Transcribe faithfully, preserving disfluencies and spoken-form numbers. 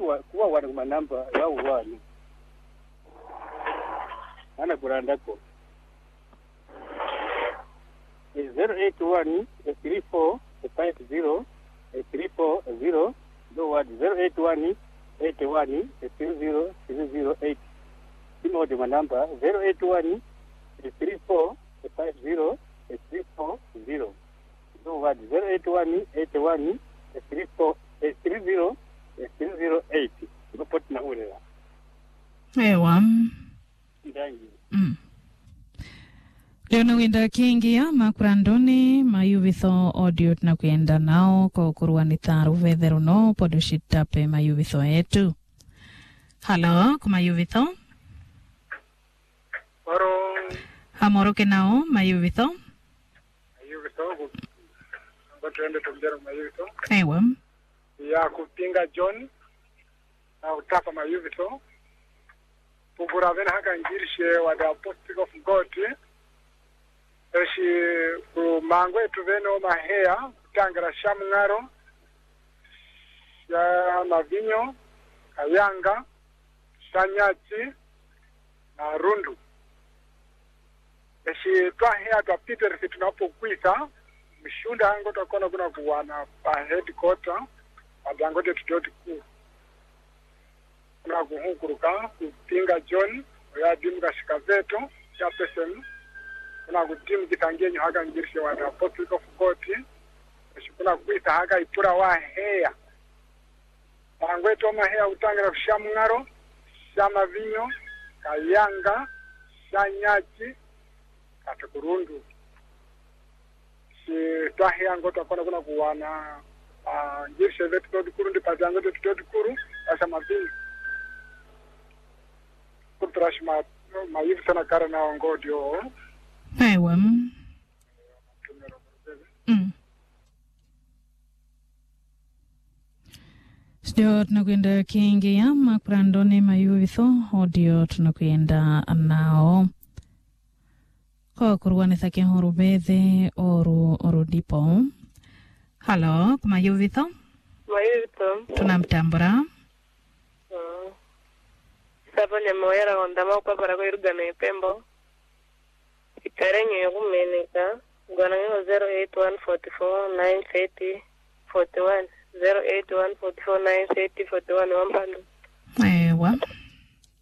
kuwa kuwa wana manamba ya uwani ana kurandako zero eight one three four five zero three four zero do what zero eight one eight one three zero three zero eight imo de manamba zero eight one three four five zero three four zero do what zero eight one eight one three four three zero three zero eight report na ule ewa ndangi mm leo na wenda kiingia makurandoni mayuvitho audio na kuenda nao kwa kuruwa ni tharu vedheru no podo shitape mayuvitho yetu. Halo kuma yuvitho Moro hamoroke nao mayuvitho mayuvitho ngotuende tumjera mayuvitho ewa ya kupinga John na utapa mayuvitho pugura vena haka njirishe wa the Apostle of God eshi kumangwe tuveno mahea kutangira shamngaro ya mavinyo kayanga shanyachi na rundu eshi twahea twa Peter si tunapokwita mshunda hango takona kuna kuwana pa headquarter adangote tutoti ku kuna kuhukuruka kupinga John ya dimga shikaveto ya pesen kuna kutimu kitangenyo haka njirishe wa the Apostle of God kuna kuita haka ipura wa hea pangweto mahea utangira kushamngaro shama vinyo kayanga shanyachi katakurundu si tahia ngota kona kuna kuwana ah njirishe vetu todi kuru ndi pajangote tutodi kuru asa mavinyo kutrash ma mayivu sana kara na ongodio ewa mm Sdio tunakwenda kiingia makurandoni mayuvitho audio tunakwenda nao kwa kuruwanitha kihuru bethe oru oru dipo. Halo kuma yuvitho mayuvitho tunamtambura uh, sabo nyamoyera ondama kwa para kwa irugana ipembo ikarenye yukumenika gwananyo zero eight one four four nine thirty forty one zero eight one four four nine thirty forty one wambando ewa